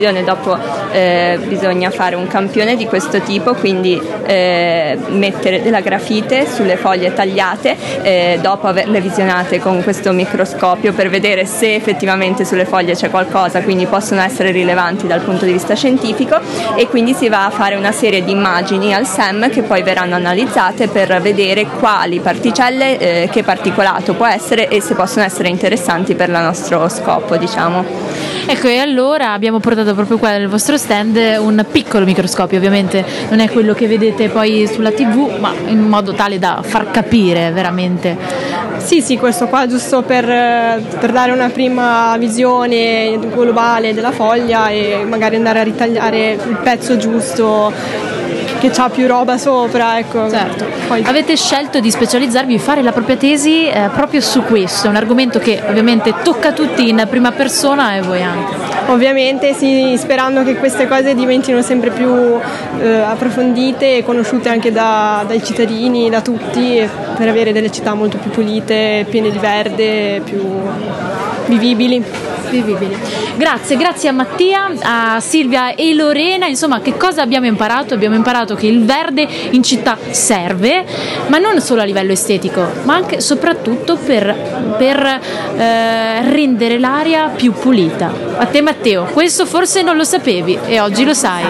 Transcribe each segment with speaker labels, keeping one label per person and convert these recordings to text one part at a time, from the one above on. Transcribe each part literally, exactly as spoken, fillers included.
Speaker 1: Dopo eh, bisogna fare un campione di questo tipo, quindi eh, mettere della grafite sulle foglie tagliate eh, dopo averle visionate con questo microscopio per vedere se effettivamente sulle foglie c'è qualcosa, quindi possono essere rilevanti dal punto di vista scientifico, e quindi si va a fare una serie di immagini al S E M che poi verranno analizzate per vedere quali particelle, eh, che particolato può essere e se possono essere interessanti per il nostro scopo, diciamo.
Speaker 2: Ecco, e allora abbiamo portato proprio qua nel vostro stand un piccolo microscopio, ovviamente non è quello che vedete poi sulla tivù, ma in modo tale da far capire veramente.
Speaker 3: Sì, sì, questo qua giusto per, per dare una prima visione globale della foglia e magari andare a ritagliare il pezzo giusto che c'ha più roba sopra, ecco.
Speaker 2: Certo.
Speaker 3: Poi...
Speaker 2: Avete scelto di specializzarvi e fare la propria tesi eh, proprio su questo, è un argomento che ovviamente tocca tutti in prima persona e voi anche.
Speaker 3: Ovviamente sì, sperando che queste cose diventino sempre più eh, approfondite e conosciute anche da, dai cittadini, da tutti, per avere delle città molto più pulite, piene di verde, più vivibili.
Speaker 2: Vivibili. Grazie, grazie a Mattia, a Silvia e Lorena. Insomma, che cosa abbiamo imparato? Abbiamo imparato che il verde in città serve, ma non solo a livello estetico, ma anche soprattutto per, per eh, rendere l'aria più pulita. A te Matteo, questo forse non lo sapevi e oggi lo sai.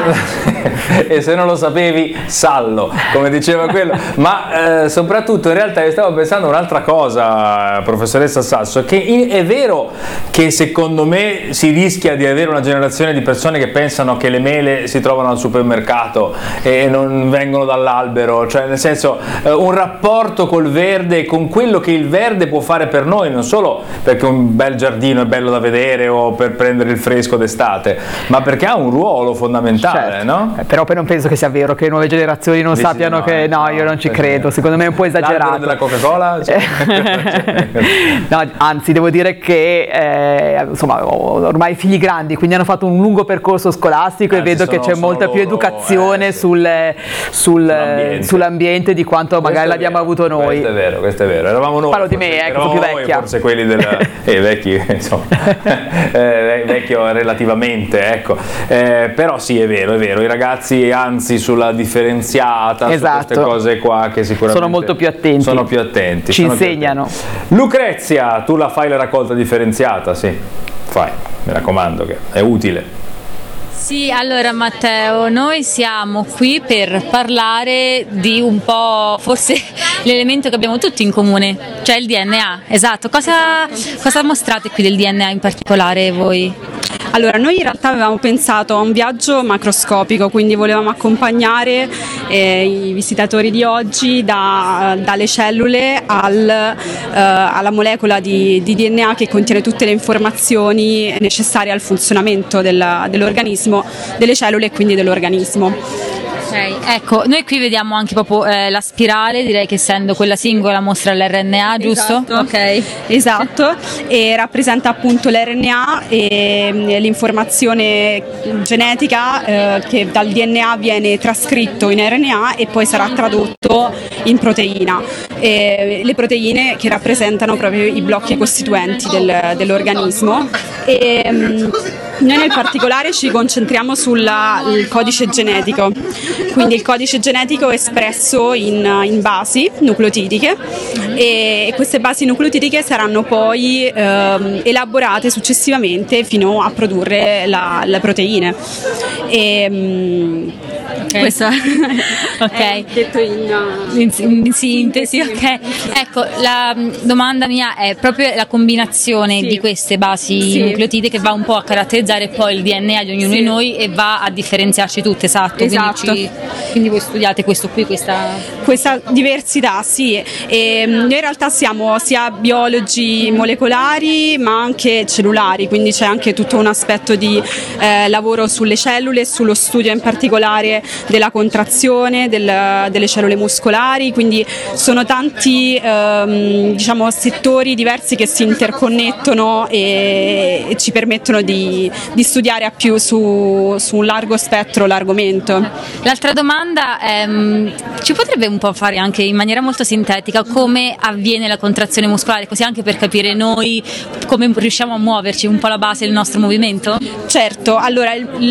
Speaker 4: E se non lo sapevi, sallo, come diceva quello. Ma eh, soprattutto in realtà io stavo pensando un'altra cosa, professoressa Sasso, che in, è vero che secondo me si rischia di avere una generazione di persone che pensano che le mele si trovano al supermercato e non vengono dall'albero, cioè nel senso eh, un rapporto col verde, con quello che il verde può fare per noi, non solo perché un bel giardino è bello da vedere o per prendere il fresco d'estate, ma perché ha un ruolo fondamentale,
Speaker 5: certo.
Speaker 4: No?
Speaker 5: Eh, però poi non penso che sia vero che le nuove generazioni non
Speaker 4: Dici
Speaker 5: sappiano
Speaker 4: no,
Speaker 5: che no,
Speaker 4: no,
Speaker 5: io non ci
Speaker 4: perché...
Speaker 5: credo, secondo me è un po' esagerato.
Speaker 4: L'albero della Coca-Cola? Cioè...
Speaker 5: No, anzi devo dire che eh, insomma ho ormai figli grandi, quindi hanno fatto un lungo percorso scolastico eh, e vedo sono, che c'è molta più educazione eh, sì. sul, sul, sull'ambiente. sull'ambiente di quanto questo magari l'abbiamo vero, avuto noi.
Speaker 4: Questo è vero, questo è vero. Eravamo noi.
Speaker 5: Parlo di me, ecco, più vecchia.
Speaker 4: Forse quelli del eh, vecchi, insomma, eh, vecchio relativamente, ecco. Eh, però sì, è vero, è vero. I ragazzi, anzi, sulla differenziata, esatto. su queste cose qua che sicuramente
Speaker 5: sono molto più attenti.
Speaker 4: Sono più attenti.
Speaker 5: Ci
Speaker 4: sono
Speaker 5: insegnano.
Speaker 4: Attenti. Lucrezia, tu la fai la raccolta differenziata, sì. Fai, mi raccomando che è utile.
Speaker 6: Sì, allora Matteo, noi siamo qui per parlare di un po' forse l'elemento che abbiamo tutti in comune, cioè il D N A, esatto. Cosa, cosa mostrate qui del D N A in particolare voi?
Speaker 7: Allora, noi in realtà avevamo pensato a un viaggio macroscopico, quindi volevamo accompagnare eh, i visitatori di oggi da, dalle cellule al, eh, alla molecola di, di D N A che contiene tutte le informazioni necessarie al funzionamento del, dell'organismo, delle cellule e quindi dell'organismo.
Speaker 6: Okay. Ecco, noi qui vediamo anche proprio eh, la spirale, direi che essendo quella singola mostra l'R N A, giusto?
Speaker 7: Esatto, ok, esatto, e rappresenta appunto l'R N A e l'informazione genetica eh, che dal D N A viene trascritto in R N A e poi sarà tradotto in proteina. E le proteine che rappresentano proprio i blocchi costituenti del, dell'organismo. E, um, noi nel particolare ci concentriamo sul codice genetico, quindi il codice genetico è espresso in, in basi nucleotidiche e queste basi nucleotidiche saranno poi eh, elaborate successivamente fino a produrre la, le proteine. E, um,
Speaker 6: okay.
Speaker 7: Questo
Speaker 6: okay.
Speaker 7: è detto in,
Speaker 6: in, in, in sintesi. Okay. Ecco, la domanda mia è proprio la combinazione sì. di queste basi sì. nucleotide che va un po' a caratterizzare poi il D N A di ognuno sì. di noi e va a differenziarci tutte, esatto.
Speaker 7: esatto.
Speaker 6: Quindi, ci, quindi voi studiate questo qui, questa...
Speaker 7: questa diversità, sì. E noi in realtà siamo sia biologi molecolari ma anche cellulari, quindi c'è anche tutto un aspetto di eh, lavoro sulle cellule, sullo studio in particolare anche della contrazione del, delle cellule muscolari, quindi sono tanti ehm, diciamo, settori diversi che si interconnettono e, e ci permettono di, di studiare a più su, su un largo spettro l'argomento.
Speaker 6: L'altra domanda è, ci potrebbe un po' fare anche in maniera molto sintetica come avviene la contrazione muscolare, così anche per capire noi come riusciamo a muoverci, un po' la base del nostro movimento?
Speaker 7: Certo, allora il